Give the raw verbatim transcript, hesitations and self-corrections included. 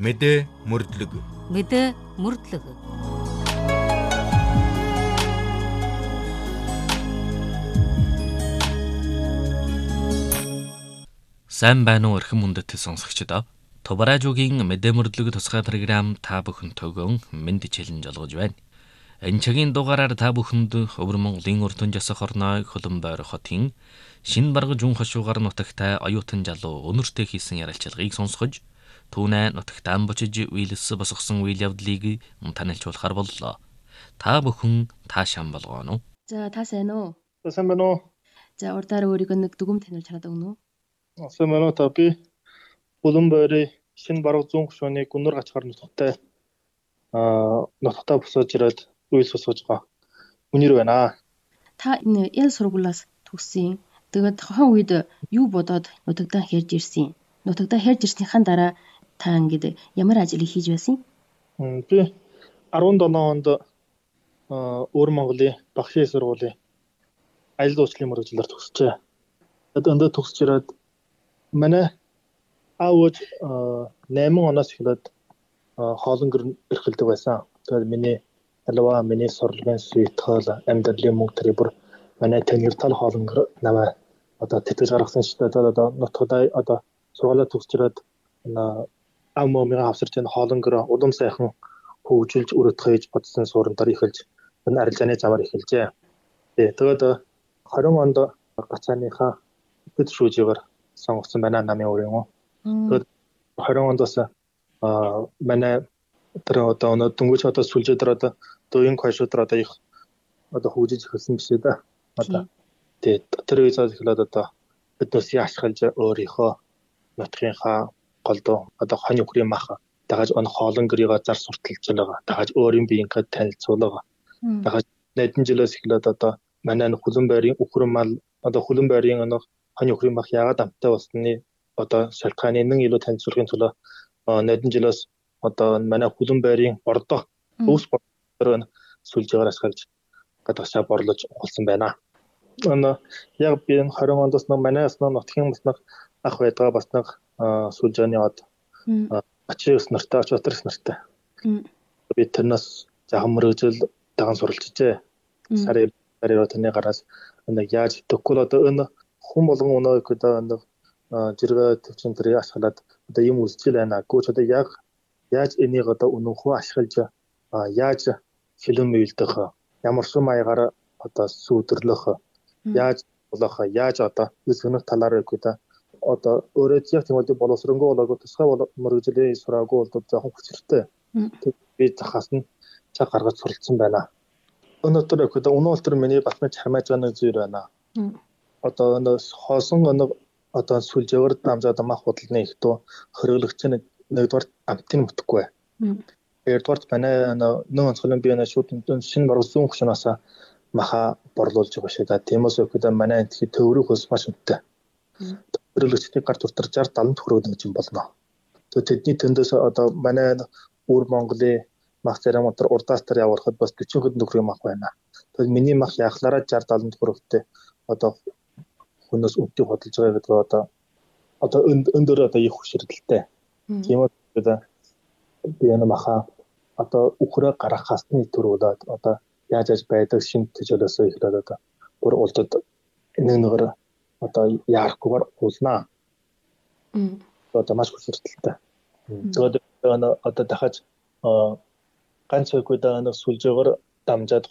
Мэдээ мөрдлөг. Мэдээ мөрдлөг. Сайн байна уу эрхэм хүндэт сонсогчдоо. Тубаражуугийн мэдээ мөрдлөг тусгай програм та бүхэнтэйгөө мэнд хичээлэн жолгож байна. Энэ цагийн дугаараар та бүхэнд Өвөр Монголын Өртөн Жасах орноо Хөлбөмбөр хотын Шинэ Баргаж Үн хошуугаар нутагтай оюутан залуу өнөртөө хийсэн ярилцлагыг сонсгож, түүнээ нутагтаа бочиж үйлс босгосон үйл явдлыг танилцуулахар боллоо. Та бүхэн таашаан болгоно. За та сайн уу? Сайн байна уу? За урдаар өөрийгөө нэг дүгм танилцуулж чадаад өгнө үү? Сайн байна уу та би Хөлбөмбөрийн Шинэ Баргаж Үн хошууны Гүнүр гачгаар нутагтай аа нутагтаа босож ирээд үйл босгож байгаа. Үнэр байна. Та энэ ял сургуулиас төгссөн. Тэгээд тухайн үед юу бодоод нутагтаа хэрж ирсэн? Нутагтаа хэрж ирснийхаа дараа та ингээд ямар ажил хийж байсан? Би арван долоо онд Өвөр Монголын Багшийн сургуулийн аялал жуулчлалын мөрөглөөр төгсчээ. Тэгээд өндөө төгсч ирээд манай аав найман оноос эхлээд хоолон гэр эрхэлдэг байсан. Тэгээд миний алва миний сурлагын суйтхол амьдралын мөнгө төрий бүр манай танигдтал хоолон гэр намайг одоо тэтгэж гаргасан шүү дээ. Одоо нутгадаа одоо сургуулаа төгсч ирээд аав момын авсарч энэ хоолон гэр улам сайхан хөгжүүлж өрөтгөж бодсон суурантаар эхэлж энэ арилжааны замаар эхэлжээ. Тэгээд хорин онд гацааныхаа бид шүүжээр сонгосон байна намын өрөө. Тэгээд хорин ондоос аа манай тэр одоо өнөө дөнгөж одоо сүлжээдэр одоо дуугийн хойшуудаар одоо их одоо хөгжиж эхэлсэн биш үү да. Одоо тэгээд тэр үеэс эхлээд одоо биднээс яашхалж өөрийнхөө нутгийнхаа голдоо одоо хонь өхрийн мах дагаж он хоолон гэрийг зар сурталж байгаа. Дагаж өөрийн биеийнхээ танилцуулга. Дагаж нэгэн жилээс эхлээд одоо манай Хөлбөмбөрийн өхрөн мал одоо Хөлбөмбөрийн өнөө хонь өхрийн мах яагаад амттай болсны одоо шалтгааны нэг илүү танилцуулахын тулд нэгэн жилээс одоо манай Хөлбөмбөрийн ордоо өвс бордоор сүлжээгээр ашиглаж гадаашаа борлож ухалсан байна. Энэ яг би хорин ондоос нэг манай ясна нутгийн маснах ах байдаг бас нэг сүлжээний од ачаас нартай ачаатарс нартай. Би тэрнээс жаахан мөрөжл даан суралцжээ. Сарын сарын өтөний гараас нэг яаж төгөл одоо энэ хүн болгон өнөө гэдэг нэг жиргээ төвчин тэр ашиглаад одоо юм үзчихэл байна. Гүч одоо яг яаж энийг одоо өнөхөө ашиглаж яаж хилэн мэлдэх ямар ч маягаар одоо сүудэрлэх яаж болох яаж одоо өсгөх талаар гэдэг одоо өөрөө яг тийм үйл боловсронгоо болоогүй тусгай мөрөглөлийн сураагүй бол жоохон хүчтэй. Би захаас нь цаг гаргаж суралцсан байна. Өнөөдөр гэдэг өнөөдөр миний батны чармааж байгаа нэг зүйл байна. Одоо энэ хоосон нэг одоо сүлжээгээр дамжаад мах худалданы их дөө хөрөглөгч нэг нэгдүгээр амтын мөтггүй. Хоёрдугаар манай нэг онцгой би энэ шууд Шинэ Баргаж Үн хошуунаас маха борлуулж байгаа шүү дээ. Тиймээс өгөхөд манай энэ төвөрөх хос маш өнтэй. Хөрөглөгчдийн гар туртар шестьдесят сетент төгрөг гэж юм болно. Тэгээд тэдний тэндээс одоо манай Өвөр Монголын мах зарим утар урдаас төр явуулахад бас forty төгрөгийн мах байна. Тэгээд миний мах яхлаараа sixty seventy төгрөгтэй одоо хүнээс үнэтэй хөдөлж байгаа гэдэг одоо одоо өндөр одоо их хөшрөлттэй. Тиймээс би энэ маха одоо үхрээ гарах хасны төрүүлээд одоо яаж яаж байдаг шинэ төжөлөөсөө эхлээд одоо бүр улдад нэг нэгээр одоо яарахгүйгээр уулнаа. Одоо маш хөшрөлттэй. Тэгээд одоо дахиж ганц үгүйдээ нэг сүлжээгээр дамжаад